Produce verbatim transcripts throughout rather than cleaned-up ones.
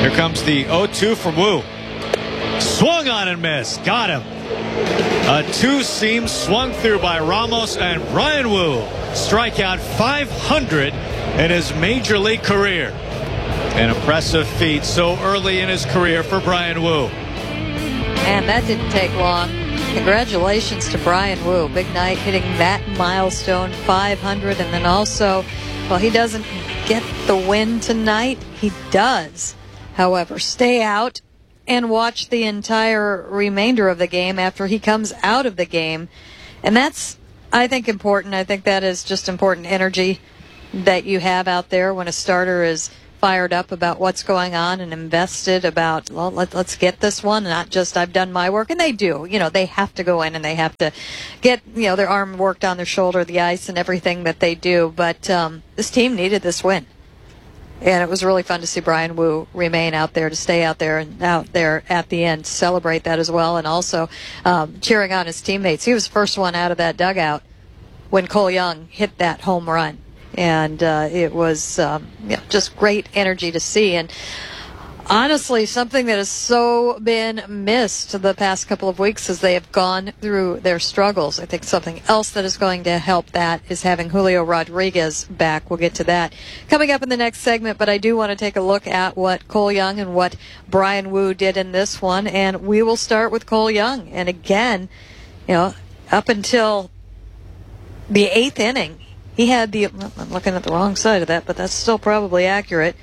Here comes the oh two from Wu. Swung on and missed. Got him. A two-seam swung through by Ramos, and Bryan Wu strikeout five hundred in his major league career. An impressive feat so early in his career for Bryan Wu. And that didn't take long. Congratulations to Bryan Wu. Big night, hitting that milestone, five hundred. And then also, well, he doesn't get the win tonight. He does, however, stay out and watch the entire remainder of the game after he comes out of the game. And that's, I think, important. I think that is just important energy that you have out there when a starter is fired up about what's going on and invested about, well, let, let's get this one, not just I've done my work. And they do. You know, they have to go in and they have to get, you know, their arm worked on their shoulder, the ice and everything that they do. But um, this team needed this win. And it was really fun to see Bryan Wu remain out there, to stay out there and out there at the end, to celebrate that as well, and also um, cheering on his teammates. He was the first one out of that dugout when Cole Young hit that home run. And uh, it was um, yeah, just great energy to see. And honestly, something that has so been missed the past couple of weeks as they have gone through their struggles. I think something else that is going to help that is having Julio Rodriguez back. We'll get to that coming up in the next segment, but I do want to take a look at what Cole Young and what Bryan Wu did in this one, and we will start with Cole Young. And again, you know, up until the eighth inning, he had the, I'm looking at the wrong side of that, but that's still probably accurate.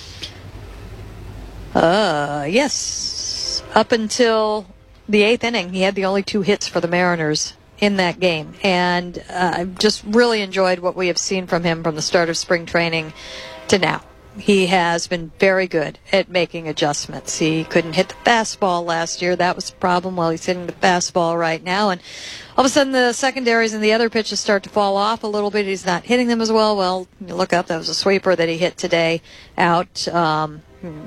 Uh, yes. Up until the eighth inning, he had the only two hits for the Mariners in that game. And uh, I've just really enjoyed what we have seen from him from the start of spring training to now. He has been very good at making adjustments. He couldn't hit the fastball last year. That was the problem. Well, he's hitting the fastball right now. And all of a sudden, the secondaries and the other pitches start to fall off a little bit. He's not hitting them as well. Well, you look up, that was a sweeper that he hit today out. Um,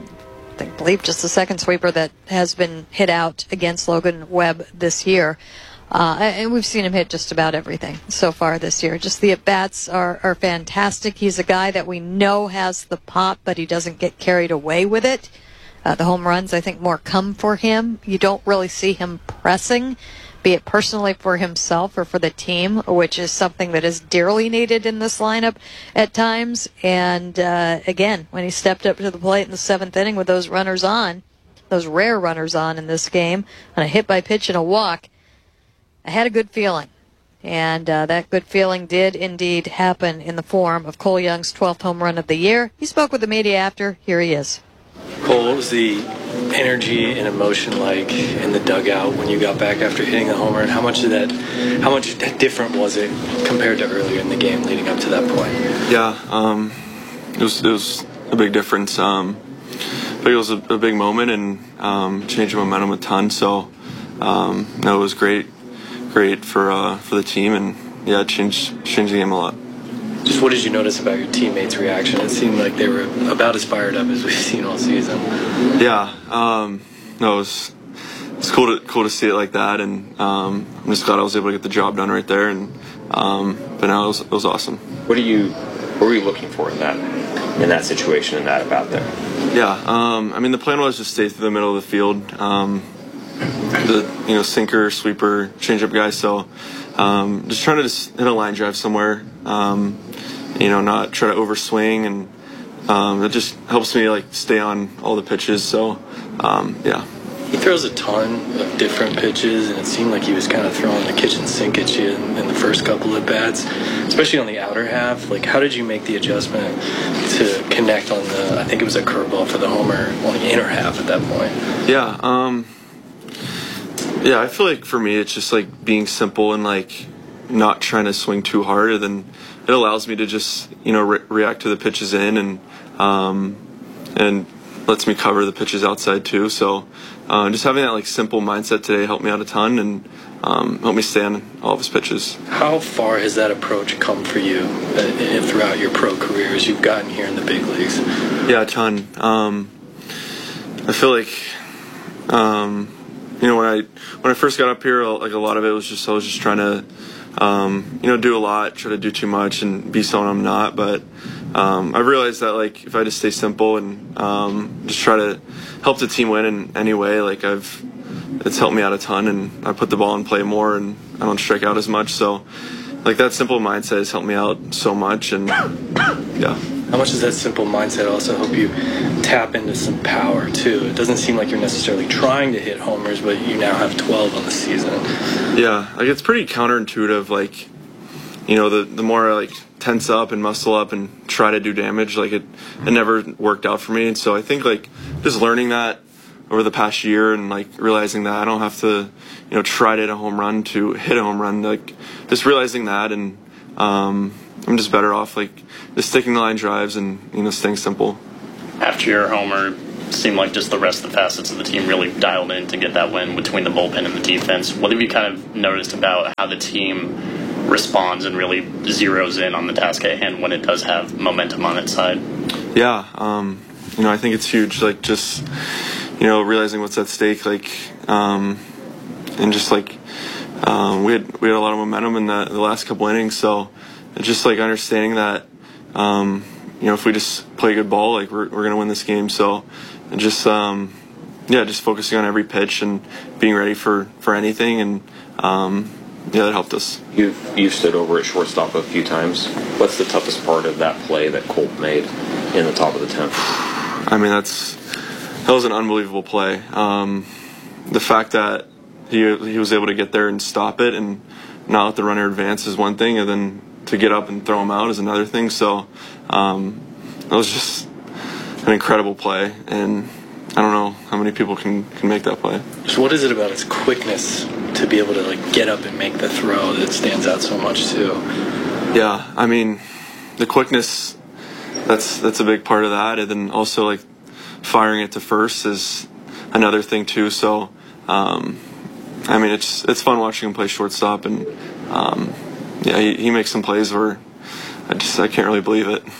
I believe just the second sweeper that has been hit out against Logan Webb this year. Uh, and we've seen him hit just about everything so far this year. Just the at-bats are, are fantastic. He's a guy that we know has the pop, but he doesn't get carried away with it. Uh, the home runs, I think, more come for him. You don't really see him pressing, be it personally for himself or for the team, which is something that is dearly needed in this lineup at times. And uh, again, when he stepped up to the plate in the seventh inning with those runners on, those rare runners on in this game, on a hit by pitch and a walk, I had a good feeling. And uh, that good feeling did indeed happen in the form of Cole Young's twelfth home run of the year. He spoke with the media after. Here he is. Cole, what was the energy and emotion like in the dugout when you got back after hitting the homer, and how much of that, how much different was it compared to earlier in the game leading up to that point? Yeah, um, it was it was a big difference. Um, but it was a, a big moment and um, changed momentum a ton. So um, no, it was great, great for uh, for the team, and yeah, it changed changed the game a lot. Just what did you notice about your teammates' reaction? It seemed like they were about as fired up as we've seen all season. Yeah, um, no, it was it's cool to cool to see it like that, and um, I'm just glad I was able to get the job done right there. And um, but now it was, it was awesome. What are you what were you looking for in that in that situation and that about there? Yeah, um, I mean the plan was just stay through the middle of the field. Um, the you know sinker, sweeper, changeup guy. So um, just trying to just hit a line drive somewhere. Um, you know, not try to overswing, and um, it just helps me like stay on all the pitches. So um, yeah. He throws a ton of different pitches, and it seemed like he was kind of throwing the kitchen sink at you in, in the first couple of bats, especially on the outer half. Like, how did you make the adjustment to connect on the, I think it was a curveball for the homer, on the inner half at that point? Yeah, um, yeah, I feel like for me it's just like being simple and like not trying to swing too hard, and then it allows me to just, you know, re- react to the pitches in, and um, and lets me cover the pitches outside too. So uh, just having that like simple mindset today helped me out a ton, and um, helped me stay on all of his pitches. How far has that approach come for you uh, throughout your pro career as you've gotten here in the big leagues? Yeah, a ton. Um, I feel like, um, you know, when I when I first got up here, like a lot of it was just I was just trying to, um, you know, do a lot, try to do too much, and be someone I'm not. But um, I realized that like if I just stay simple and um, just try to help the team win in any way, like I've it's helped me out a ton, and I put the ball in play more, and I don't strike out as much. So like that simple mindset has helped me out so much, and yeah. How much does that simple mindset also help you tap into some power too? It doesn't seem like you're necessarily trying to hit homers, but you now have twelve on the season. Yeah, like it's pretty counterintuitive. Like, you know, the the more I like tense up and muscle up and try to do damage, like it it never worked out for me. And so I think like just learning that over the past year and like realizing that I don't have to, you know, try to hit a home run to hit a home run. Like just realizing that, and um, I'm just better off like just sticking the line drives and, you know, staying simple. After your homer, it seemed like just the rest of the facets of the team really dialed in to get that win between the bullpen and the defense. What have you kind of noticed about how the team responds and really zeroes in on the task at hand when it does have momentum on its side? Yeah, um, you know, I think it's huge. Like just, you know, realizing what's at stake, like, um, and just like um, we had we had a lot of momentum in the, the last couple innings. So just like understanding that. Um, you know, if we just play good ball, like we're we're gonna win this game. So, and just um, yeah, just focusing on every pitch and being ready for, for anything, and um, yeah, that helped us. You've you've stood over at shortstop a few times. What's the toughest part of that play that Colt made in the top of the tenth? I mean, that's that was an unbelievable play. Um, the fact that he he was able to get there and stop it and not let the runner advance is one thing, and then to get up and throw him out is another thing. So um, it was just an incredible play, and I don't know how many people can, can make that play. So what is it about his quickness to be able to like get up and make the throw that stands out so much too? Yeah, I mean, the quickness, that's that's a big part of that, and then also like firing it to first is another thing too. So um, I mean, it's it's fun watching him play shortstop, and um, yeah, he, he makes some plays where I just I can't really believe it.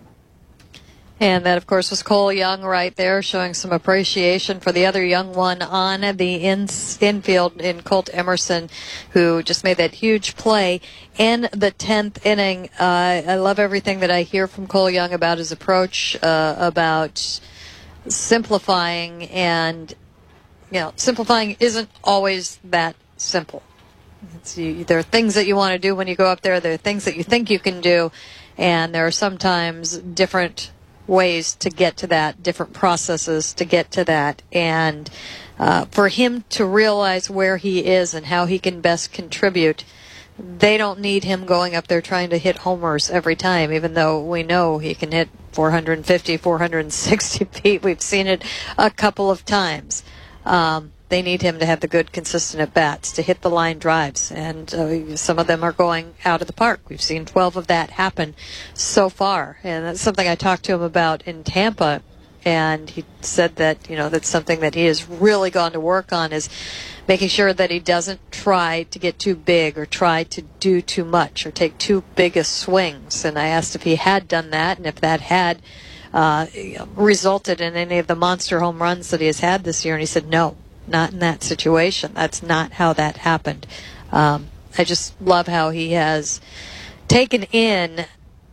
And that, of course, was Cole Young right there, showing some appreciation for the other young one on the in, infield in Colt Emerson, who just made that huge play in the tenth inning. Uh, I love everything that I hear from Cole Young about his approach, uh, about simplifying, and, you know, simplifying isn't always that simple. It's, you, there are things that you want to do when you go up there. There are things that you think you can do, and there are sometimes different ways to get to that, different processes to get to that. And uh, for him to realize where he is and how he can best contribute, they don't need him going up there trying to hit homers every time, even though we know he can hit four fifty, four sixty feet. We've seen it a couple of times. Um, They need him to have the good, consistent at-bats, to hit the line drives, and uh, some of them are going out of the park. We've seen twelve of that happen so far, and that's something I talked to him about in Tampa, and he said that, you know, that's something that he has really gone to work on, is making sure that he doesn't try to get too big or try to do too much or take too big a swings. And I asked if he had done that, and if that had uh, resulted in any of the monster home runs that he has had this year, and he said no. Not in that situation. That's not how that happened. Um, I just love how he has taken in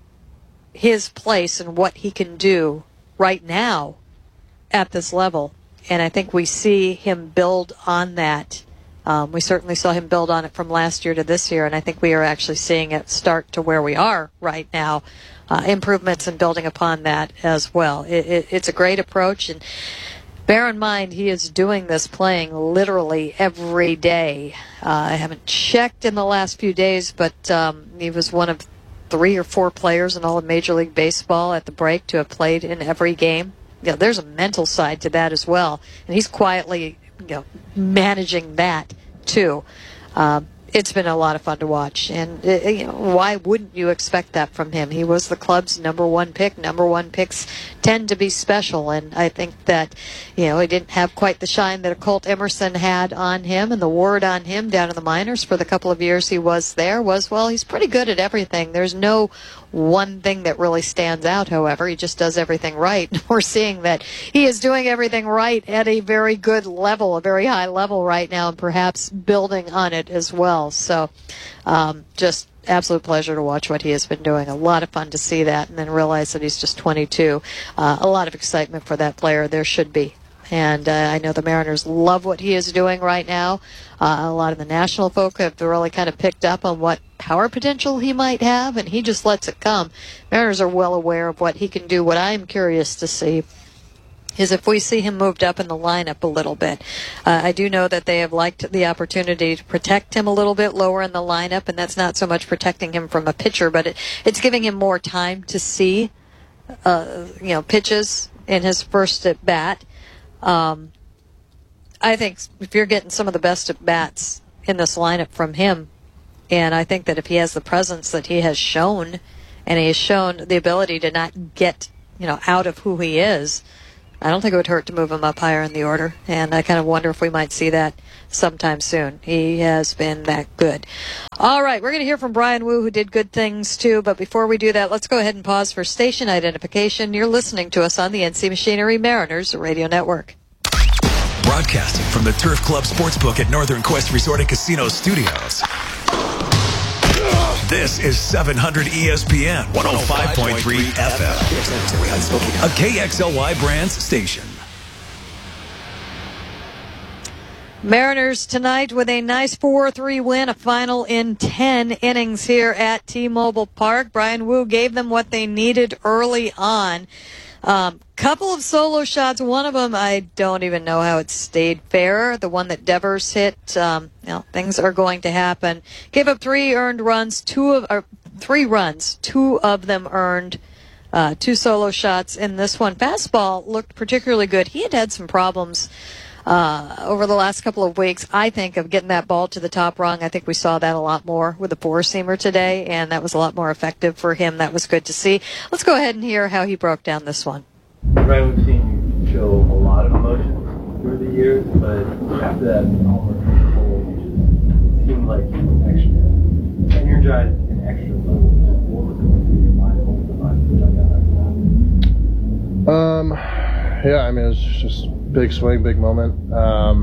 his place and what he can do right now at this level. And I think we see him build on that. Um, we certainly saw him build on it from last year to this year, and I think we are actually seeing it start to where we are right now. Uh, improvements and building upon that as well. It, it, it's a great approach, and bear in mind, he is doing this playing literally every day. Uh, I haven't checked in the last few days, but um, he was one of three or four players in all of Major League Baseball at the break to have played in every game. You know, there's a mental side to that as well, and he's quietly, you know, managing that too. Um, it's been a lot of fun to watch, and uh, you know, why wouldn't you expect that from him? He was the club's number one pick. Number one picks tend to be special, and I think that, you know, he didn't have quite the shine that a Colt Emerson had on him, and the word on him down in the minors for the couple of years he was there was, well, he's pretty good at everything. There's no one thing that really stands out, however. He just does everything right. We're seeing that he is doing everything right at a very good level, a very high level right now, and perhaps building on it as well. So um, just absolute pleasure to watch what he has been doing. A lot of fun to see that, and then realize that he's just twenty-two. Uh, a lot of excitement for that player. There should be. And uh, I know the Mariners love what he is doing right now. Uh, a lot of the national folk have really kind of picked up on what power potential he might have, and he just lets it come. Mariners are well aware of what he can do. What I'm curious to see is if we see him moved up in the lineup a little bit. Uh, I do know that they have liked the opportunity to protect him a little bit lower in the lineup, and that's not so much protecting him from a pitcher, but it, it's giving him more time to see uh, you know, pitches in his first at bat. Um, I think if you're getting some of the best at bats in this lineup from him, and I think that if he has the presence that he has shown, and he has shown the ability to not get, you know, out of who he is, I don't think it would hurt to move him up higher in the order. And I kind of wonder if we might see that sometime soon. He has been that good. All right, we're going to hear from Bryan Woo, who did good things too. But before we do that, let's go ahead and pause for station identification. You're listening to us on the N C Machinery Mariners Radio Network. Broadcasting from the Turf Club Sportsbook at Northern Quest Resort and Casino Studios. This is seven hundred E S P N one oh five point three F M, a K X L Y Brands station. Mariners tonight with a nice four three win, a final in ten innings here at T-Mobile Park. Bryan Woo gave them what they needed early on. Um, couple of solo shots. One of them, I don't even know how it stayed fair. The one that Devers hit, um, you know, things are going to happen. Gave up three earned runs, two of, or three runs, two of them earned. Uh, two solo shots in this one. Fastball looked particularly good. He had had some problems uh, over the last couple of weeks, I think, of getting that ball to the top rung. I think we saw that a lot more with the four-seamer today, and that was a lot more effective for him. That was good to see. Let's go ahead and hear how he broke down this one. Right, we've seen you show a lot of emotion through the years, but after that homer goal, you just seemed like you were extra energized and extra level. What was going through your mind over the last which I got Um, yeah, I mean, it was just big swing, big moment.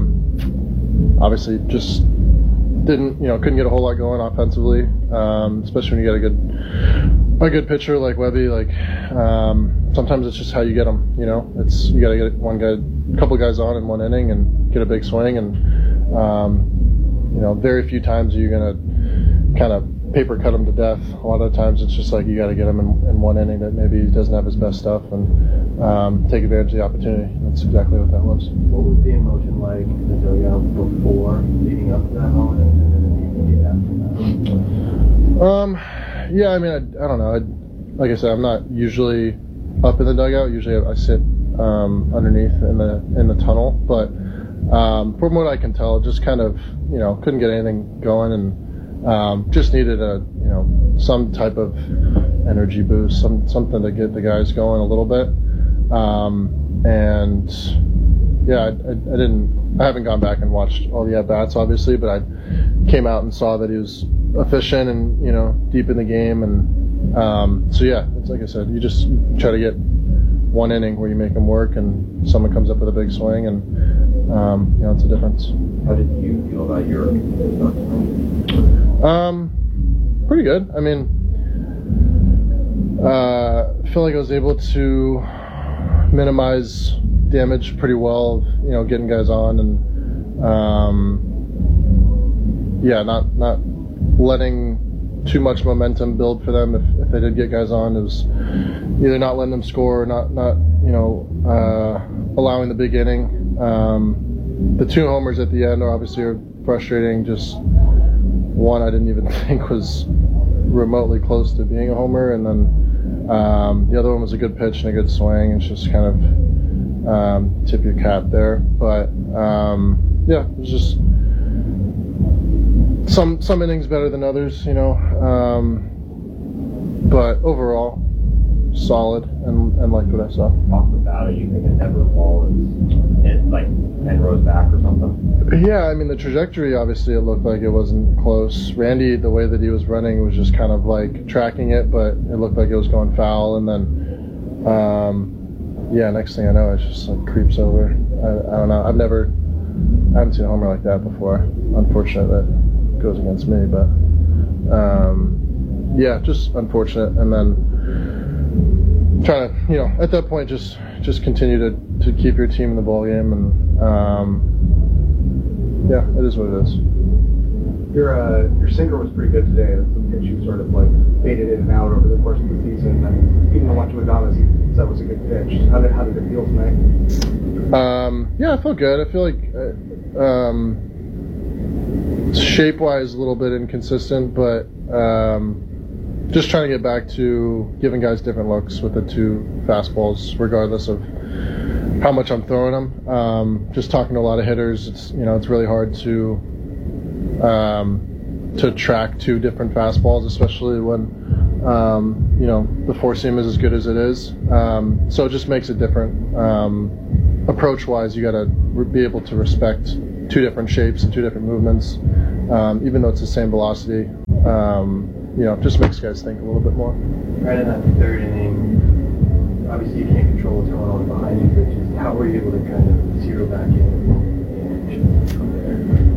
Um, obviously, just didn't, you know, couldn't get a whole lot going offensively, um, especially when you get a good, a good pitcher like Webby. Like, um, sometimes it's just how you get them. You know, it's you got to get one guy, a couple guys on in one inning and get a big swing, and um, you know, very few times are you gonna kind of paper cut him to death. A lot of times it's just like you got to get him in, in one inning that maybe he doesn't have his best stuff, and um, take advantage of the opportunity. That's exactly what that was. What was the emotion like in the dugout before, leading up to that moment, and then immediately after that? Um, yeah, I mean, I, I don't know. I, like I said, I'm not usually up in the dugout. Usually I sit um, underneath in the in the tunnel. But um, from what I can tell, just kind of, you know, couldn't get anything going, and Um, just needed a, you know, some type of energy boost, some something to get the guys going a little bit. Um, and yeah, I, I, I didn't, I haven't gone back and watched all the at bats, obviously, but I came out and saw that he was efficient and, you know, deep in the game. And um, so yeah, it's like I said, you just try to get one inning where you make them work, and someone comes up with a big swing, and um, you know, it's a difference. How did you feel about your start tonight? Um, pretty good. I mean, uh, I feel like I was able to minimize damage pretty well, you know, getting guys on, and um, yeah, not not letting too much momentum build for them. If, if they did get guys on, it was either not letting them score, or not not you know uh, allowing the big inning. Um, the two homers at the end are obviously are frustrating. Just one I didn't even think was remotely close to being a homer, and then um, the other one was a good pitch and a good swing. It's just kind of um, tip your cap there, but um, yeah, it was just some some innings better than others, you know. Um, but overall, solid, and, and liked what I saw. Off the bat, are you thinking never ball is it like ten rows back or something? Yeah, I mean, the trajectory, obviously it looked like it wasn't close. Randy, the way that he was running was just kind of like tracking it, but it looked like it was going foul, and then um, yeah, next thing I know, it just like creeps over. I, I don't know. I've never, I haven't seen a homer like that before. Unfortunate that it goes against me, but um, yeah, just unfortunate. And then trying to, you know, at that point, just just continue to, to keep your team in the ball game. And um, yeah, it is what it is. Your uh, your sinker was pretty good today. That's the pitch you sort of like faded in and out over the course of the season. And even though Juan Adames, he said it was a good pitch. How did how did it feel tonight? Um, yeah, I felt good. I feel like uh, um, shape-wise a little bit inconsistent, but um, just trying to get back to giving guys different looks with the two fastballs, regardless of how much I'm throwing them. Um, just talking to a lot of hitters, it's you know it's really hard to. Um, to track two different fastballs, especially when um, you know the four seam is as good as it is. Um, so it just makes it different. Um, approach-wise, you got to re- be able to respect two different shapes and two different movements, um, even though it's the same velocity. Um, you know, just makes guys think a little bit more. Right in that third inning, obviously you can't control what's going on behind you, but just how were you able to kind of zero back in and from there?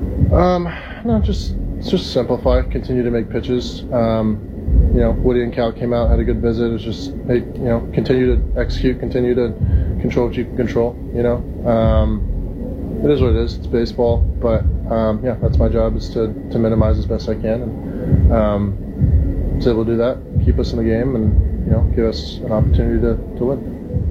Um, no, just just simplify. Continue to make pitches. Um, you know, Woody and Cal came out, had a good visit. It's just, hey, you know, continue to execute, continue to control what you can control. You know, um, it is what it is. It's baseball, but um, yeah, that's my job is to, to minimize as best I can, and um, to able to do that, keep us in the game, and you know, give us an opportunity to, to win.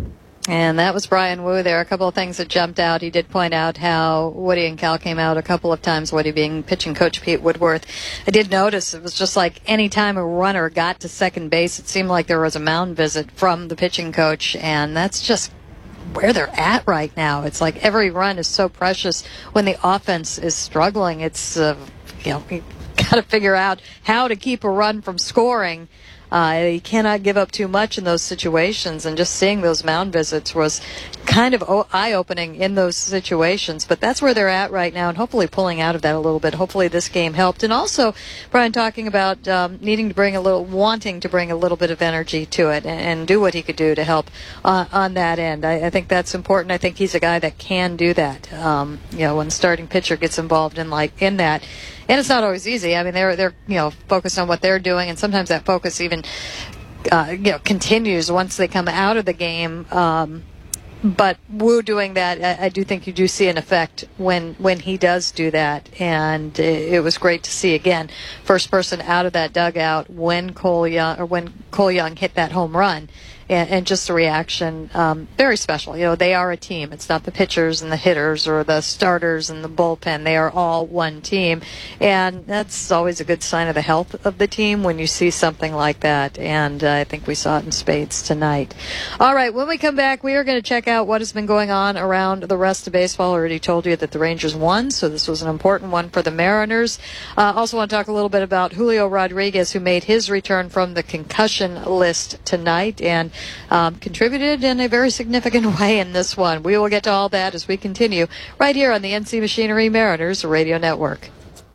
And that was Bryan Woo there. A couple of things that jumped out. He did point out how Woody and Cal came out a couple of times, Woody being pitching coach Pete Woodworth. I did notice it was just like any time a runner got to second base, it seemed like there was a mound visit from the pitching coach, and that's just where they're at right now. It's like every run is so precious when the offense is struggling. It's, uh, you know, you got to figure out how to keep a run from scoring. Uh, you cannot give up too much in those situations, and just seeing those mound visits was kind of eye-opening in those situations. But that's where they're at right now, and hopefully pulling out of that a little bit. Hopefully this game helped. And also, Brian talking about um, needing to bring a little, wanting to bring a little bit of energy to it and, and do what he could do to help uh, on that end. I, I think that's important. I think he's a guy that can do that. Um, you know, when the starting pitcher gets involved in like in that. And it's not always easy. I mean, they're they're you know focused on what they're doing, and sometimes that focus even uh, you know continues once they come out of the game. Um, but Woo doing that, I, I do think you do see an effect when when he does do that, and it, it was great to see again, first person out of that dugout when Cole Young or when Cole Young hit that home run. And, and just the reaction, um, very special. You know, they are a team. It's not the pitchers and the hitters or the starters and the bullpen. They are all one team. And that's always a good sign of the health of the team when you see something like that. And uh, I think we saw it in spades tonight. All right, when we come back, we are going to check out what has been going on around the rest of baseball. I already told you that the Rangers won, so this was an important one for the Mariners. Uh, also want to talk a little bit about Julio Rodriguez, who made his return from the concussion list tonight. And Um, contributed in a very significant way in this one. We will get to all that as we continue right here on the N C Machinery Mariners Radio Network.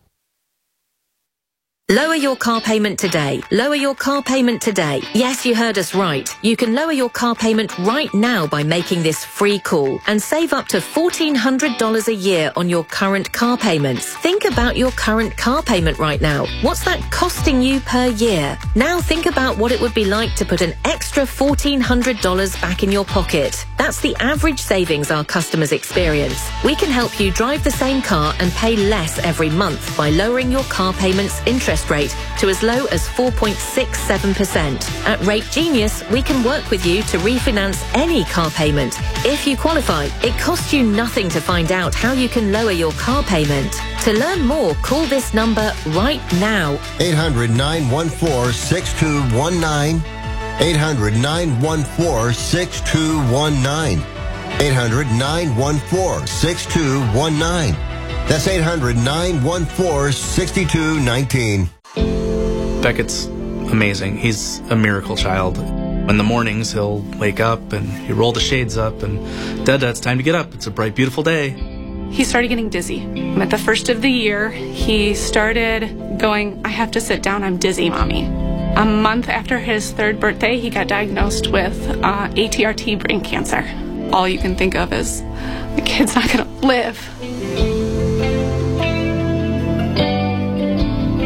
Lower your car payment today. Lower your car payment today. Yes, you heard us right. You can lower your car payment right now by making this free call and save up to fourteen hundred dollars a year on your current car payments. Think about your current car payment right now. What's that costing you per year? Now think about what it would be like to put an extra fourteen hundred dollars back in your pocket. That's the average savings our customers experience. We can help you drive the same car and pay less every month by lowering your car payment's interest rate to as low as four point six seven percent. At Rate Genius, we can work with you to refinance any car payment. If you qualify, it costs you nothing to find out how you can lower your car payment. To learn more, call this number right now. eight hundred, nine one four, six two one nine. eight hundred, nine one four, six two one nine. eight hundred, nine one four, six two one nine. That's eight hundred, nine one four, six two one nine. Beckett's amazing. He's a miracle child. In the mornings, he'll wake up and he roll the shades up and, Dad, it's time to get up. It's a bright, beautiful day. He started getting dizzy. At the first of the year, he started going, I have to sit down, I'm dizzy, Mommy. A month after his third birthday, he got diagnosed with uh, A T R T brain cancer. All you can think of is, the kid's not going to live.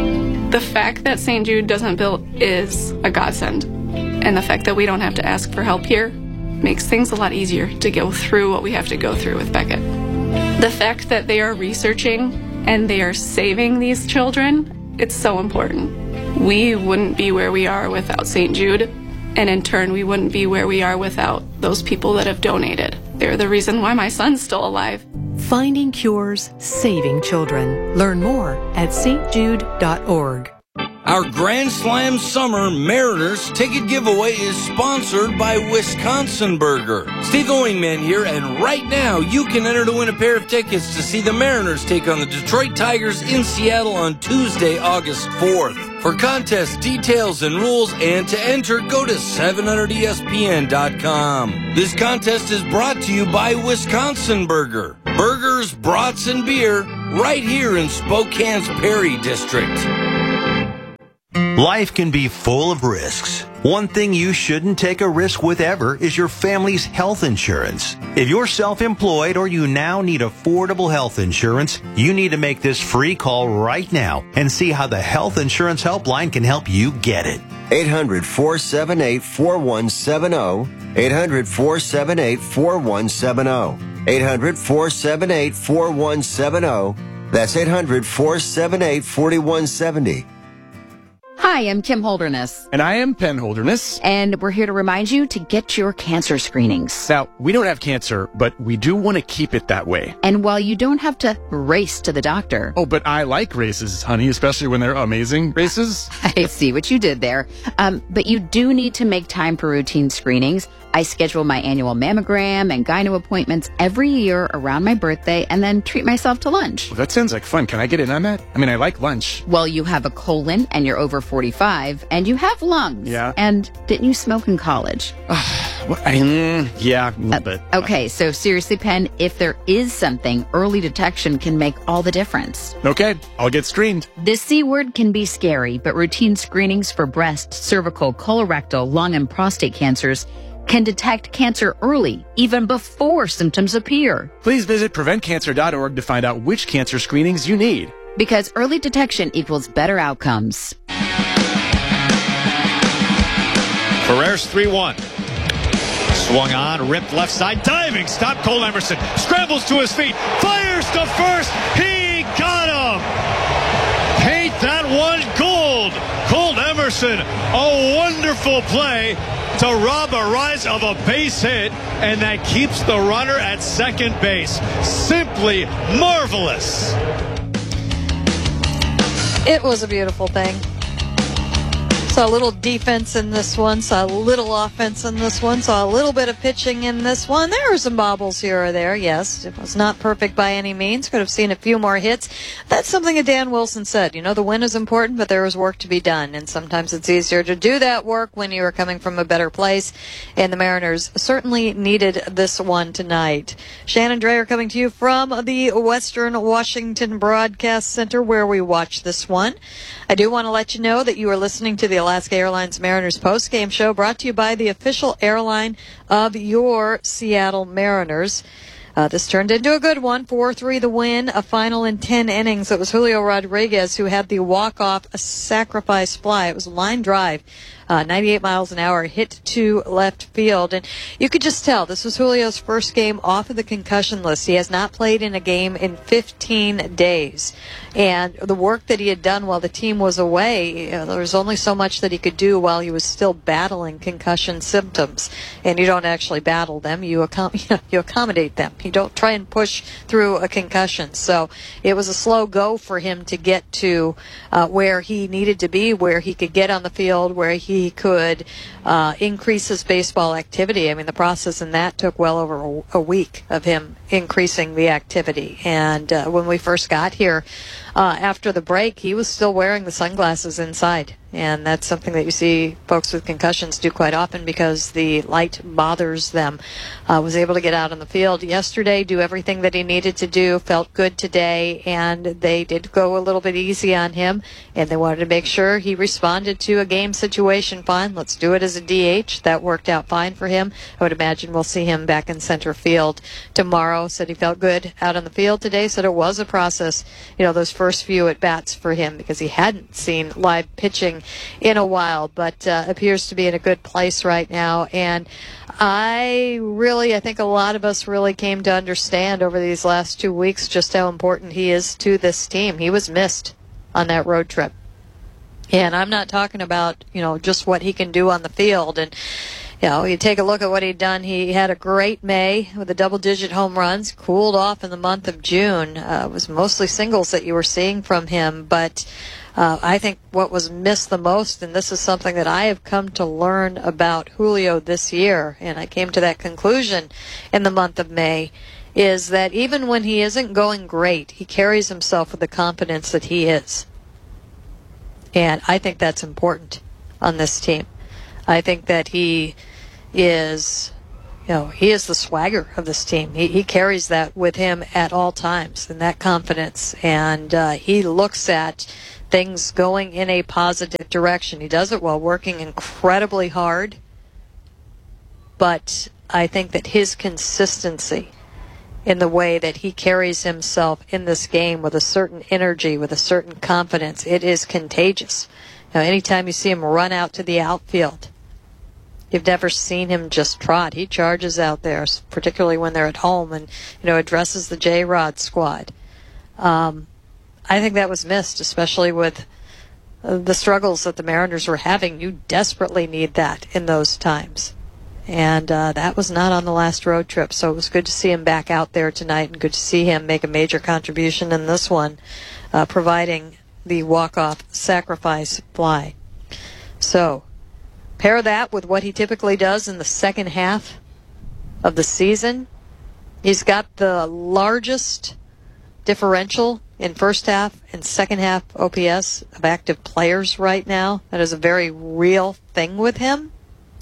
The fact that Saint Jude doesn't bill is a godsend. And the fact that we don't have to ask for help here makes things a lot easier to go through what we have to go through with Beckett. The fact that they are researching and they are saving these children, it's so important. We wouldn't be where we are without Saint Jude, and in turn, we wouldn't be where we are without those people that have donated. They're the reason why my son's still alive. Finding cures, saving children. Learn more at s t jude dot org. Our Grand Slam Summer Mariners ticket giveaway is sponsored by Wisconsin Burger. Steve Owingman here, and right now you can enter to win a pair of tickets to see the Mariners take on the Detroit Tigers in Seattle on Tuesday, August fourth. For contest details and rules and to enter, go to seven hundred E S P N dot com. This contest is brought to you by Wisconsin Burger. Burgers, brats, and beer right here in Spokane's Perry District. Life can be full of risks. One thing you shouldn't take a risk with ever is your family's health insurance. If you're self-employed or you now need affordable health insurance, you need to make this free call right now and see how the Health Insurance Helpline can help you get it. eight hundred, four seven eight, four one seven zero. eight hundred, four seven eight, four one seven zero. eight hundred, four seven eight, four one seven zero. That's eight hundred, four seven eight, four one seven zero. Hi, I'm Kim Holderness. And I am Penn Holderness. And we're here to remind you to get your cancer screenings. Now, we don't have cancer, but we do want to keep it that way. And while you don't have to race to the doctor. Oh, but I like races, honey, especially when they're amazing races. I see what you did there. Um, but you do need to make time for routine screenings. I schedule my annual mammogram and gyno appointments every year around my birthday and then treat myself to lunch. Well, that sounds like fun. Can I get in on that? I mean, I like lunch. Well, you have a colon and you're over forty-five and you have lungs. Yeah. And didn't you smoke in college? Well, I mean, yeah, a little bit. Okay, so seriously, Penn, if there is something, early detection can make all the difference. Okay, I'll get screened. This C word can be scary, but routine screenings for breast, cervical, colorectal, lung, and prostate cancers can detect cancer early, even before symptoms appear. Please visit prevent cancer dot org to find out which cancer screenings you need. Because early detection equals better outcomes. Ferrer's three one. Swung on, ripped left side, diving, stop Cole Emerson. Scrambles to his feet, fires to first. He got him. Paint that one gold. Cole Emerson, a wonderful play to rob a rise of a base hit, and that keeps the runner at second base. Simply marvelous. It was a beautiful thing. Saw a little defense in this one, saw a little offense in this one, saw a little bit of pitching in this one. There were some bobbles here or there, yes. It was not perfect by any means. Could have seen a few more hits. That's something that Dan Wilson said. You know, the win is important, but there is work to be done. And sometimes it's easier to do that work when you are coming from a better place. And the Mariners certainly needed this one tonight. Shannon Drayer coming to you from the Western Washington Broadcast Center where we watch this one. I do want to let you know that you are listening to the Alaska Airlines Mariners postgame show brought to you by the official airline of your Seattle Mariners. Uh, this turned into a good one. four three the win, a final in ten innings. It was Julio Rodriguez who had the walk-off sacrifice fly. It was a line drive. Uh, ninety-eight miles an hour, hit to left field. And you could just tell this was Julio's first game off of the concussion list. He has not played in a game in fifteen days. And the work that he had done while the team was away, you know, there was only so much that he could do while he was still battling concussion symptoms. And you don't actually battle them. You, accom- you, know, you accommodate them. You don't try and push through a concussion. So it was a slow go for him to get to uh, where he needed to be, where he could get on the field, where he He could uh, increase his baseball activity. I mean, the process in that took well over a, a week of him increasing the activity. And uh, when we first got here, uh, after the break, he was still wearing the sunglasses inside. And that's something that you see folks with concussions do quite often because the light bothers them. Uh, was able to get out on the field yesterday, do everything that he needed to do, felt good today, and they did go a little bit easy on him, and they wanted to make sure he responded to a game situation fine. Let's do it as a D H. That worked out fine for him. I would imagine we'll see him back in center field tomorrow. Said he felt good out on the field today, said it was a process. You know, those first few at bats for him because he hadn't seen live pitching in a while, but uh, appears to be in a good place right now. And I really, I think a lot of us really came to understand over these last two weeks just how important he is to this team. He was missed on that road trip. And I'm not talking about, you know, just what he can do on the field. And, you know, you take a look at what he'd done. He had a great May with the double-digit home runs, cooled off in the month of June. Uh, it was mostly singles that you were seeing from him. But uh, I think what was missed the most, and this is something that I have come to learn about Julio this year, and I came to that conclusion in the month of May, is that even when he isn't going great, he carries himself with the confidence that he is. And I think that's important on this team. I think that he is, you know, he is the swagger of this team. He, he carries that with him at all times, and that confidence. And uh, he looks at things going in a positive direction. He does it while working incredibly hard. But I think that his consistency in the way that he carries himself in this game with a certain energy, with a certain confidence, it is contagious. Now, anytime you see him run out to the outfield, you've never seen him just trot. He charges out there, particularly when they're at home, and, you know, addresses the J-Rod squad. Um, I think that was missed, especially with uh, the struggles that the Mariners were having. You desperately need that in those times. And uh, that was not on the last road trip, so it was good to see him back out there tonight and good to see him make a major contribution in this one, uh, providing the walk-off sacrifice fly. So, pair that with what he typically does in the second half of the season. He's got the largest differential in first half and second half O P S of active players right now. That is a very real thing with him.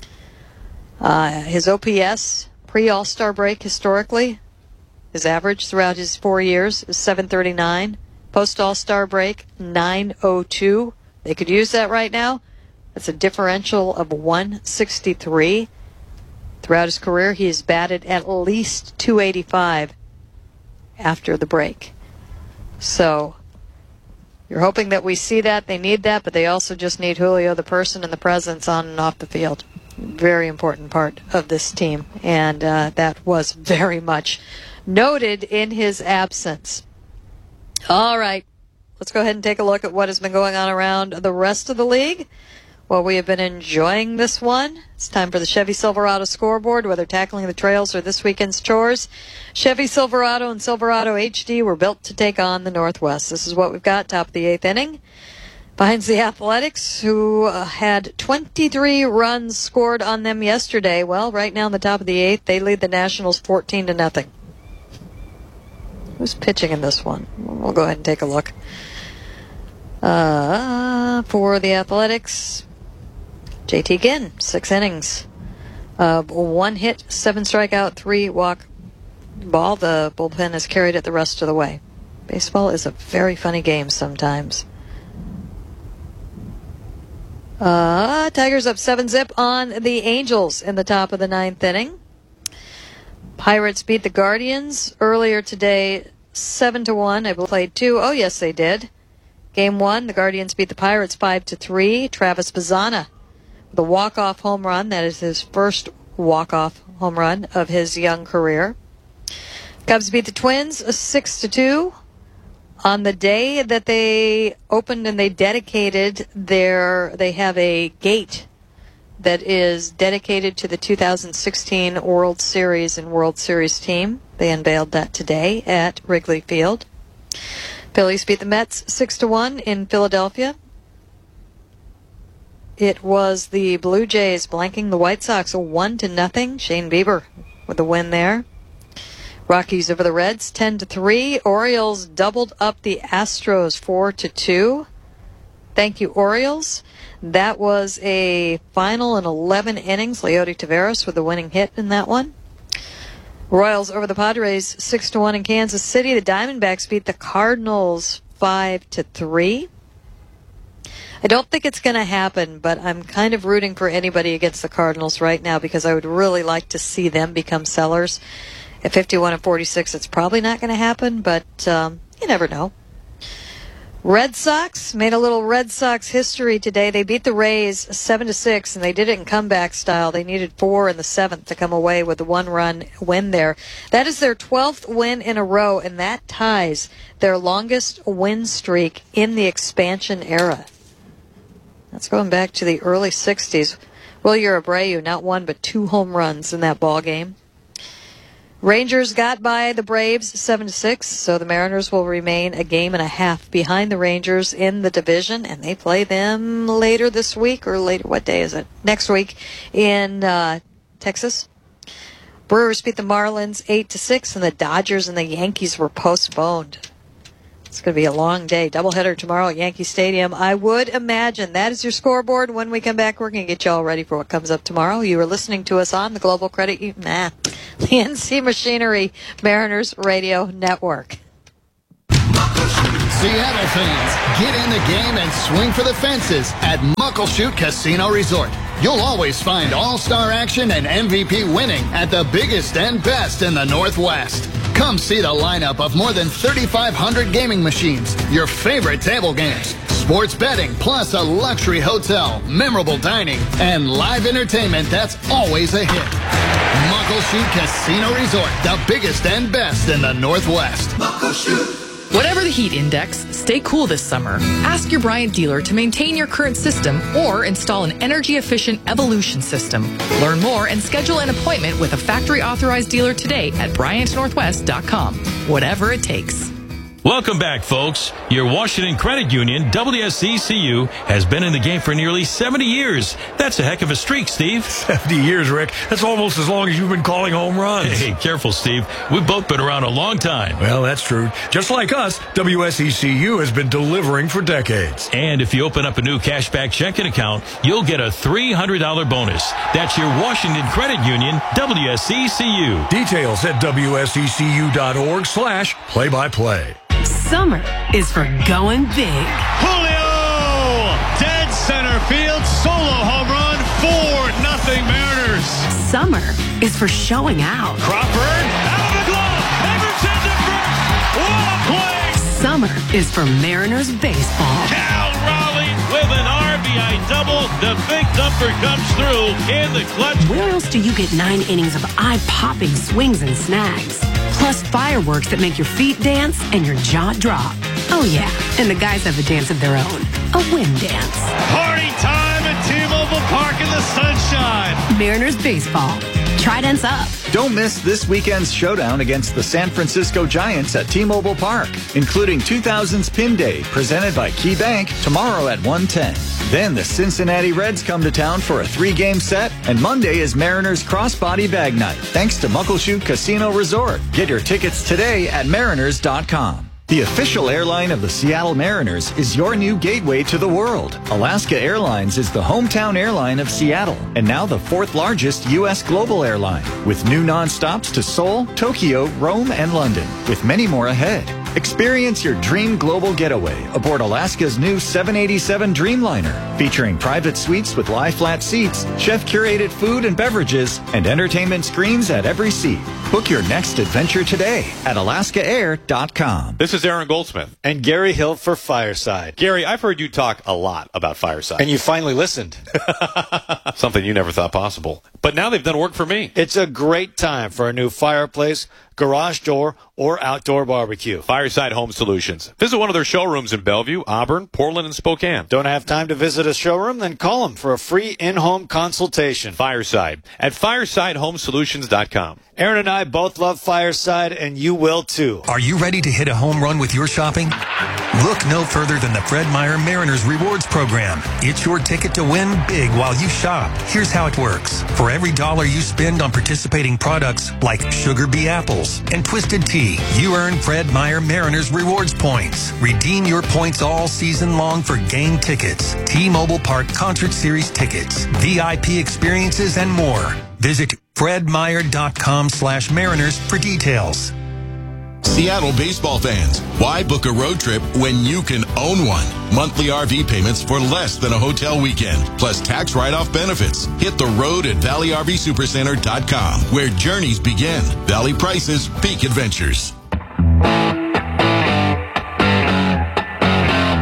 Uh, his O P S pre-All-Star break historically, his average throughout his four years is seven thirty-nine. Post-All-Star break, nine oh two. They could use that right now. That's a differential of one sixty-three. Throughout his career, he has batted at least two eighty-five after the break. So, you're hoping that we see that. They need that, but they also just need Julio, the person, and the presence on and off the field. Very important part of this team, and uh, that was very much noted in his absence. All right, let's go ahead and take a look at what has been going on around the rest of the league. Well, we have been enjoying this one. It's time for the Chevy Silverado scoreboard, whether tackling the trails or this weekend's chores. Chevy Silverado and Silverado H D were built to take on the Northwest. This is what we've got, top of the eighth inning. Behind the Athletics, who uh, had twenty-three runs scored on them yesterday. Well, right now in the top of the eighth, they lead the Nationals fourteen to nothing. Who's pitching in this one? We'll go ahead and take a look. Uh, for the Athletics, J T Ginn, six innings. Uh, one hit, seven strikeout, three walk ball. The bullpen has carried it the rest of the way. Baseball is a very funny game sometimes. Uh, Tigers up seven zip on the Angels in the top of the ninth inning. Pirates beat the Guardians earlier today, seven to one. I played two. Oh, yes, they did. Game one, the Guardians beat the Pirates five to three. Travis Bazzana, the walk-off home run. That is his first walk-off home run of his young career. Cubs beat the Twins six to two. On the day that they opened and they dedicated their, they have a gate that is dedicated to the two thousand sixteen World Series and World Series team. They unveiled that today at Wrigley Field. Phillies beat the Mets six to one in Philadelphia. It was the Blue Jays blanking the White Sox one to nothing. Shane Bieber with the win there. Rockies over the Reds ten to three. Orioles doubled up the Astros four to two. Thank you, Orioles. That was a final in eleven innings. Leody Taveras with the winning hit in that one. Royals over the Padres six to one in Kansas City. The Diamondbacks beat the Cardinals five to three. I don't think it's going to happen, but I'm kind of rooting for anybody against the Cardinals right now because I would really like to see them become sellers. At fifty-one and forty-six, it's probably not going to happen, but um, you never know. Red Sox made a little Red Sox history today. They beat the Rays seven to six, and they did it in comeback style. They needed four in the seventh to come away with a one-run win there. That is their twelfth win in a row, and that ties their longest win streak in the expansion era. That's going back to the early sixties. Wilyer Abreu, not one but two home runs in that ball game. Rangers got by the Braves seven to six, so the Mariners will remain a game and a half behind the Rangers in the division, and they play them later this week, or later, what day is it? Next week in uh, Texas. Brewers beat the Marlins eight to six, and the Dodgers and the Yankees were postponed. It's going to be a long day. Doubleheader tomorrow at Yankee Stadium. I would imagine that is your scoreboard. When we come back, we're going to get you all ready for what comes up tomorrow. You are listening to us on the Global Credit Union, nah, the N C Machinery Mariners Radio Network. Seattle fans, get in the game and swing for the fences at Muckleshoot Casino Resort. You'll always find all-star action and M V P winning at the biggest and best in the Northwest. Come see the lineup of more than thirty-five hundred gaming machines, your favorite table games, sports betting, plus a luxury hotel, memorable dining, and live entertainment that's always a hit. Muckleshoot Casino Resort, the biggest and best in the Northwest. Muckleshoot. Whatever the heat index, stay cool this summer. Ask your Bryant dealer to maintain your current system or install an energy-efficient Evolution system. Learn more and schedule an appointment with a factory-authorized dealer today at Bryant Northwest dot com. Whatever it takes. Welcome back, folks. Your Washington Credit Union, W S E C U, has been in the game for nearly seventy years. That's a heck of a streak, Steve. seventy years, Rick. That's almost as long as you've been calling home runs. Hey, careful, Steve. We've both been around a long time. Well, that's true. Just like us, W S E C U has been delivering for decades. And if you open up a new cashback checking account, you'll get a three hundred dollars bonus. That's your Washington Credit Union, W S E C U. Details at W S E C U dot org slash play-by-play. Summer is for going big. Julio! Dead center field, solo home run, four nothing Mariners. Summer is for showing out. Crawford, out of the glove, Emerson to first. What a play! Summer is for Mariners baseball. Cal Raleigh with an R B I double. The big thumper comes through in the clutch. Where else do you get nine innings of eye-popping swings and snags? Plus fireworks that make your feet dance and your jaw drop. Oh yeah, and the guys have a dance of their own. A wind dance. Party time at T-Mobile Park in the sunshine. Mariners baseball. Tridents up. Don't miss this weekend's showdown against the San Francisco Giants at T-Mobile Park, including two thousand's Pin Day presented by KeyBank tomorrow at one ten. Then the Cincinnati Reds come to town for a three-game set, and Monday is Mariners Crossbody Bag Night, thanks to Muckleshoot Casino Resort. Get your tickets today at mariners dot com. The official airline of the Seattle Mariners is your new gateway to the world. Alaska Airlines is the hometown airline of Seattle, and now the fourth largest U S global airline, with new nonstops to Seoul, Tokyo, Rome, and London, with many more ahead. Experience your dream global getaway aboard Alaska's new seven eighty-seven Dreamliner, featuring private suites with lie-flat seats, chef-curated food and beverages, and entertainment screens at every seat. Book your next adventure today at alaska air dot com. This is Aaron Goldsmith and Gary Hill for Fireside. Gary, I've heard you talk a lot about Fireside. And you finally listened. Something you never thought possible. But now they've done work for me. It's a great time for a new fireplace, garage door, or outdoor barbecue. Fireside Home Solutions. Visit one of their showrooms in Bellevue, Auburn, Portland, and Spokane. Don't have time to visit a showroom? Then call them for a free in-home consultation. Fireside at fireside home solutions dot com. Aaron and I both love Fireside, and you will too. Are you ready to hit a home run with your shopping? Look no further than the Fred Meyer Mariners Rewards Program. It's your ticket to win big while you shop. Here's how it works. For every dollar you spend on participating products like Sugar Bee Apples and Twisted Tea, you earn Fred Meyer Mariners Rewards points. Redeem your points all season long for game tickets, T-Mobile Park Concert Series tickets, V I P experiences, and more. Visit fred meyer dot com slash mariners for details. Seattle baseball fans, why book a road trip when you can own one? Monthly R V payments for less than a hotel weekend, plus tax write-off benefits. Hit the road at valley r v supercenter dot com, where journeys begin. Valley prices, peak adventures.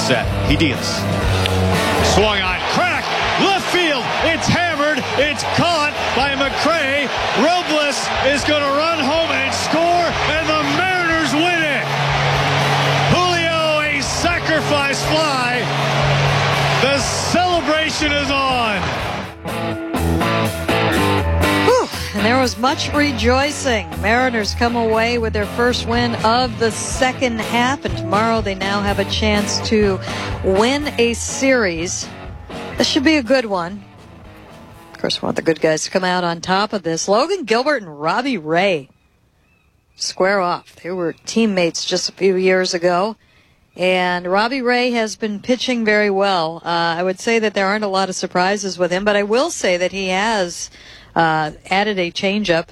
set. He deals. Swung on, crack, left field. It's hammered. It's caught by McCray. Robles is going to run home and score, and the Mariners win it. Julio, a sacrifice fly. The celebration is on. And there was much rejoicing. Mariners come away with their first win of the second half, and tomorrow they now have a chance to win a series. This should be a good one. Of course, we want the good guys to come out on top of this. Logan Gilbert and Robbie Ray square off. They were teammates just a few years ago. And Robbie Ray has been pitching very well. Uh, I would say that there aren't a lot of surprises with him, but I will say that he has uh, added a changeup.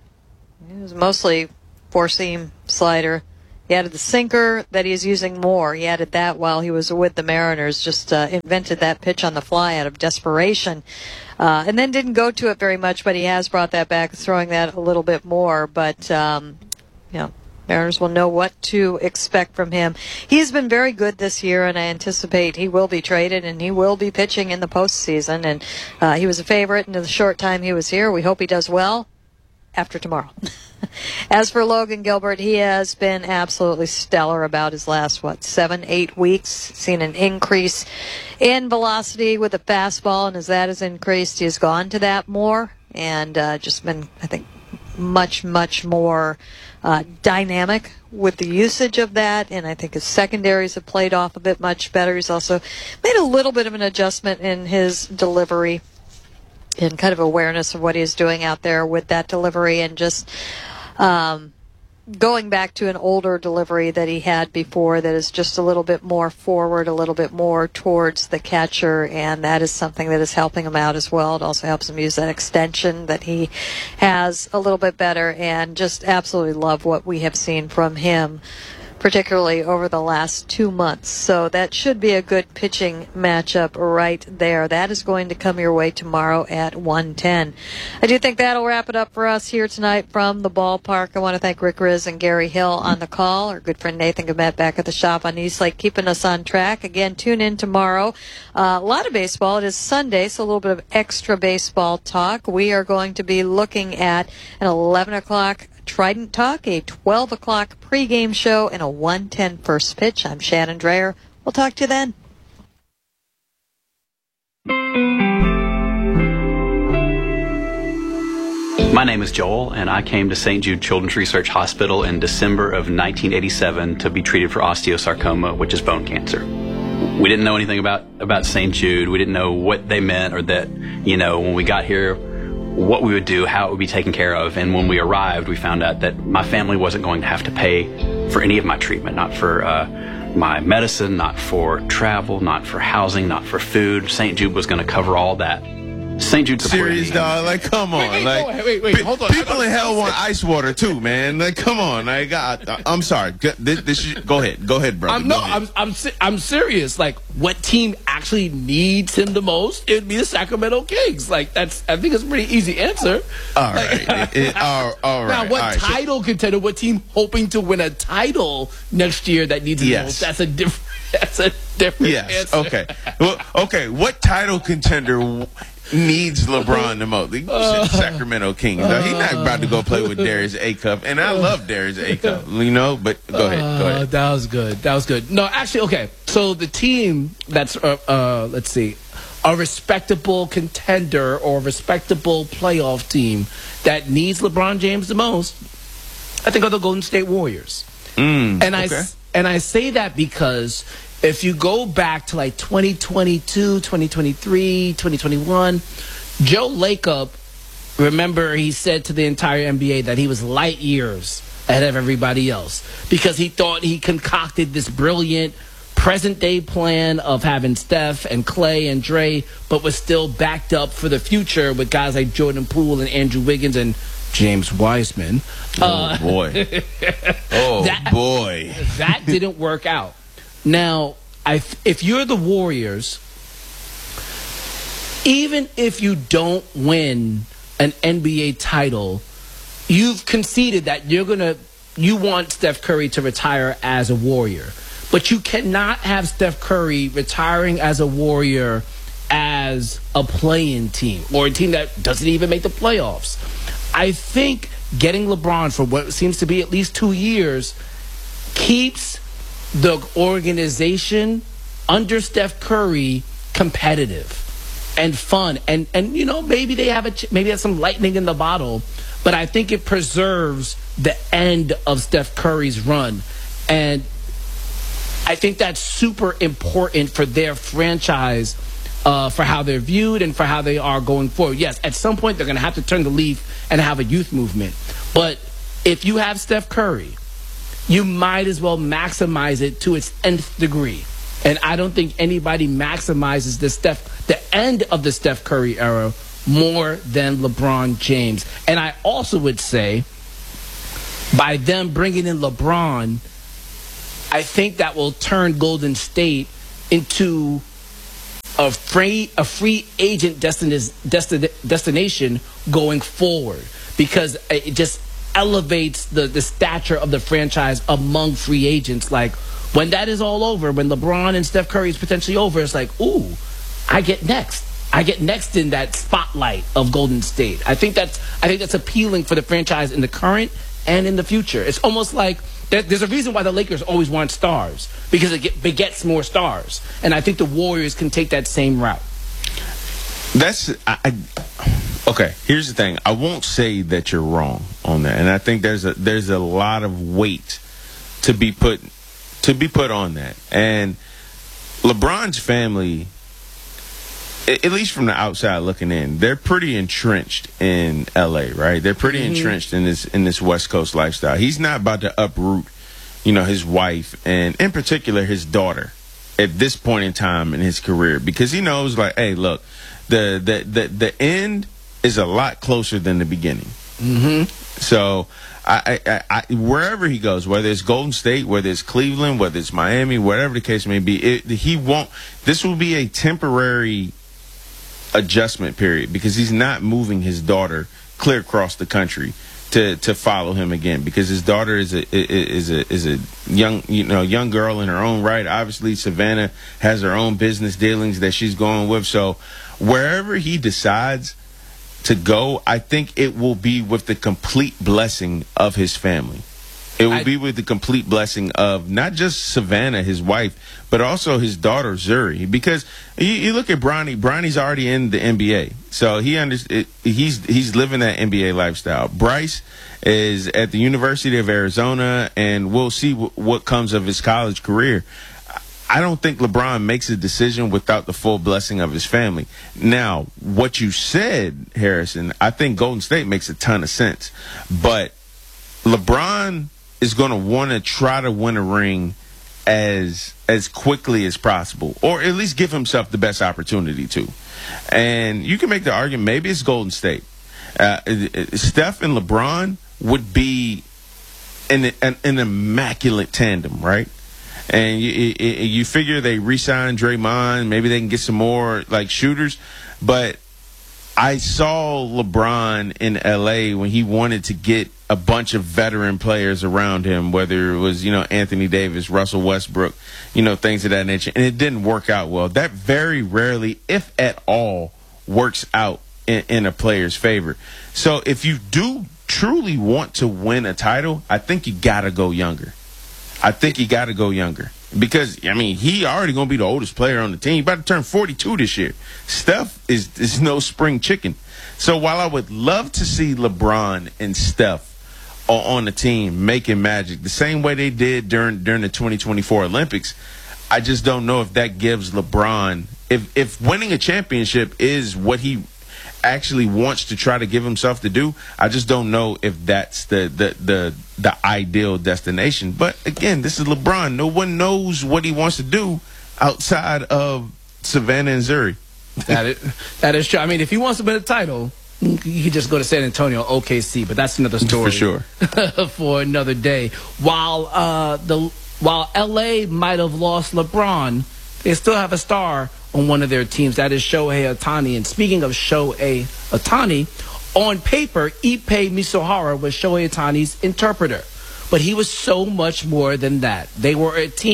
It was mostly four-seam slider. He added the sinker that he's using more. He added that while he was with the Mariners, just uh, invented that pitch on the fly out of desperation. Uh, and then didn't go to it very much, but he has brought that back, throwing that a little bit more. But, um, you know, Mariners will know what to expect from him. He's been very good this year, and I anticipate he will be traded, and he will be pitching in the postseason. And uh, he was a favorite in the short time he was here. We hope he does well after tomorrow. As for Logan Gilbert, he has been absolutely stellar about his last, what, seven, eight weeks. Seen an increase in velocity with the fastball, and as that has increased, he has gone to that more, and uh, just been, I think, much, much more uh, dynamic with the usage of that, and I think his secondaries have played off of it much better. He's also made a little bit of an adjustment in his delivery and kind of awareness of what he's doing out there with that delivery, and just um, going back to an older delivery that he had before that is just a little bit more forward, a little bit more towards the catcher, and that is something that is helping him out as well. It also helps him use that extension that he has a little bit better, and just absolutely love what we have seen from him, particularly over the last two months. So that should be a good pitching matchup right there. That is going to come your way tomorrow at one ten. I do think that'll wrap it up for us here tonight from the ballpark. I want to thank Rick Riz and Gary Hill on the call. Our good friend Nathan Gamet back at the shop on East Lake, keeping us on track. Again, tune in tomorrow. Uh, a lot of baseball. It is Sunday, so a little bit of extra baseball talk. We are going to be looking at an eleven o'clock Trident Talk, a twelve o'clock pregame show, and a one ten first pitch. I'm Shannon Dreyer. We'll talk to you then. My name is Joel, and I came to Saint Jude Children's Research Hospital in December of nineteen eighty-seven to be treated for osteosarcoma, which is bone cancer. We didn't know anything about, about Saint Jude. We didn't know what they meant, or that, you know, when we got here, what we would do, how it would be taken care of. And when we arrived, we found out that my family wasn't going to have to pay for any of my treatment, not for uh, my medicine, not for travel, not for housing, not for food. Saint Jude was going to cover all that. Saint Jude supported Serious, me. dog. Like, come on. Wait, wait, like, wait, wait, wait, hold on. People in hell want ice water too, man. Like, come on. Like, I, I'm sorry. This, this is, go ahead. Go ahead, brother. I'm, no, Go ahead. I'm, I'm, se- I'm serious. Like, what team actually needs him the most? It would be the Sacramento Kings. Like, that's, I think it's a pretty easy answer. All right. It- it- all, all right. Now, what all right. So- title contender? What team hoping to win a title next year that needs him Yes. the most? That's a different. That's a different Yes. answer. Okay. Well, okay. What title contender w- needs LeBron the most? You said Sacramento Kings. Now, he's not about to go play with Darius Acuff, and I love Darius Acuff, you know. But go ahead. Go Uh, ahead. that was good. That was good. No, actually, okay. So the team that's, uh, uh, let's see, a respectable contender or respectable playoff team that needs LeBron James the most, I think, are the Golden State Warriors. Mm, and I okay. and I say that because if you go back to like twenty twenty-two, twenty twenty-three, twenty twenty-one, Joe Lacob, remember, he said to the entire N B A that he was light years ahead of everybody else because he thought he concocted this brilliant present day plan of having Steph and Clay and Dre, but was still backed up for the future with guys like Jordan Poole and Andrew Wiggins and James Wiseman. Oh, Uh, boy. Oh, that- boy. That didn't work out. Now, I, if you're the Warriors, even if you don't win an N B A title, you've conceded that you're gonna you want Steph Curry to retire as a Warrior. But you cannot have Steph Curry retiring as a Warrior as a play-in team or a team that doesn't even make the playoffs. I think getting LeBron for what seems to be at least two years keeps the organization under Steph Curry competitive and fun, and and you know maybe they have a ch- maybe have some lightning in the bottle, but I think it preserves the end of Steph Curry's run, and I think that's super important for their franchise, uh, for how they're viewed and for how they are going forward. Yes, at some point they're going to have to turn the leaf and have a youth movement, but if you have Steph Curry, you might as well maximize it to its nth degree. And I don't think anybody maximizes the Steph, the end of the Steph Curry era more than LeBron James. And I also would say, by them bringing in LeBron, I think that will turn Golden State into a free a free agent destin- destin- destination going forward, because it just elevates the, the stature of the franchise among free agents. Like, when that is all over, when LeBron and Steph Curry is potentially over, it's like, ooh, I get next. I get next in that spotlight of Golden State. I think that's I think that's appealing for the franchise in the current and in the future. It's almost like there's a reason why the Lakers always want stars, because it get, begets more stars. And I think the Warriors can take that same route. That's I, I, okay. Here's the thing. I won't say that you're wrong on that, and I think there's a there's a lot of weight to be put to be put on that. And LeBron's family, at least from the outside looking in, they're pretty entrenched in L A, right? They're pretty mm-hmm. entrenched in this in this West Coast lifestyle. He's not about to uproot, you know, his wife and in particular his daughter at this point in time in his career, because he knows, like, hey, look, the the the, the end is a lot closer than the beginning. Mm-hmm. So I, I, I, wherever he goes, whether it's Golden State, whether it's Cleveland, whether it's Miami, whatever the case may be, it, he won't. This will be a temporary adjustment period, because he's not moving his daughter clear across the country to to follow him again, because his daughter is a is a is a young you know young girl in her own right. Obviously, Savannah has her own business dealings that she's going with. So wherever he decides to go, I think it will be with the complete blessing of his family. It will I, be with the complete blessing of not just Savannah, his wife, but also his daughter, Zuri. Because you, you look at Bronny, Bronny's already in the N B A. So he under, it, he's he's living that N B A lifestyle. Bryce is at the University of Arizona, and we'll see w- what comes of his college career. I don't think LeBron makes a decision without the full blessing of his family. Now, what you said, Harrison, I think Golden State makes a ton of sense. But LeBron is going to want to try to win a ring as as quickly as possible, or at least give himself the best opportunity to. And you can make the argument maybe it's Golden State. Uh, Steph and LeBron would be an, an, an immaculate tandem, right? And you, you figure they re-sign Draymond, maybe they can get some more like shooters. But I saw LeBron in L A when he wanted to get a bunch of veteran players around him, whether it was, you know, Anthony Davis, Russell Westbrook, you know, things of that nature. And it didn't work out well. That very rarely, if at all, works out in, in a player's favor. So if you do truly want to win a title, I think you got to go younger. I think you got to go younger, because, I mean, he already going to be the oldest player on the team. He's about to turn forty-two this year. Steph is, is no spring chicken. So while I would love to see LeBron and Steph on, on the team making magic the same way they did during during the twenty twenty-four Olympics, I just don't know if that gives LeBron, if if winning a championship is what he actually wants to try to give himself to do, I just don't know if that's the the the, the ideal destination. But again, this is LeBron. No one knows what he wants to do outside of Savannah and Zuri. That is, that is true. I mean, if he wants to win a title, you could just go to San Antonio, O K C, but that's another story. For sure. For another day. While uh, the while L A might have lost LeBron, they still have a star on one of their teams. That is Shohei Ohtani. And speaking of Shohei Ohtani, on paper, Ippei Misohara was Shohei Ohtani's interpreter. But he was so much more than that. They were a team.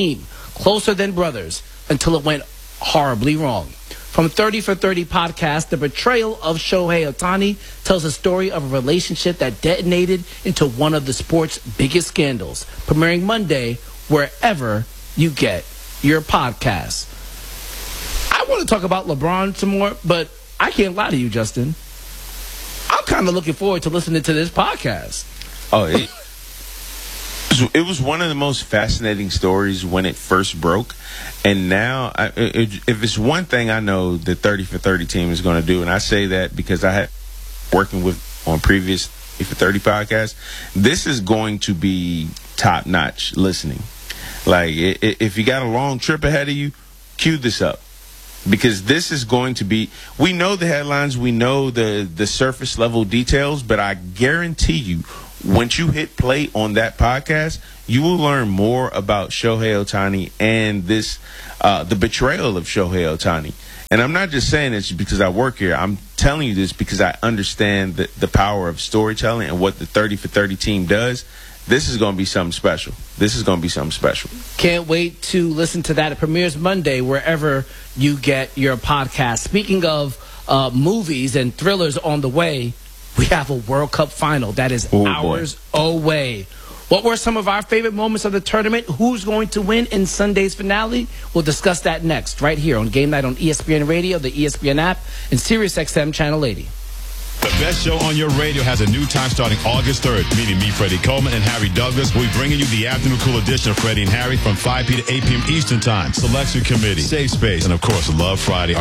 closer than brothers, until it went horribly wrong. From thirty for thirty podcast, the betrayal of Shohei Ohtani tells a story of a relationship that detonated into one of the sport's biggest scandals. Premiering Monday, wherever you get your podcasts. I want to talk about LeBron some more, but I can't lie to you, Justin. I'm kind of looking forward to listening to this podcast. Oh, it, it was one of the most fascinating stories when it first broke. And now, I, it, if it's one thing I know the thirty for thirty team is going to do, and I say that because I had working with on previous thirty for thirty podcasts, this is going to be top-notch listening. Like, if you got a long trip ahead of you, cue this up. Because this is going to be, we know the headlines, we know the, the surface level details, but I guarantee you, once you hit play on that podcast, you will learn more about Shohei Ohtani and this, uh, the betrayal of Shohei Ohtani. And I'm not just saying this because I work here. I'm telling you this because I understand the, the power of storytelling and what the thirty for thirty team does. This is going to be something special. This is going to be something special. Can't wait to listen to that. It premieres Monday wherever you get your podcast. Speaking of uh, movies and thrillers on the way, we have a World Cup final that is oh, hours boy. away. What were some of our favorite moments of the tournament? Who's going to win in Sunday's finale? We'll discuss that next, right here on Game Night on E S P N Radio, the E S P N app, and SiriusXM Channel eighty. The best show on your radio has a new time starting August third. Meeting me, Freddie Coleman, and Harry Douglas. We'll be bringing you the afternoon cool edition of Freddie and Harry from five p.m. to eight p.m. Eastern Time. Selection Committee, Safe Space, and of course, Love Friday.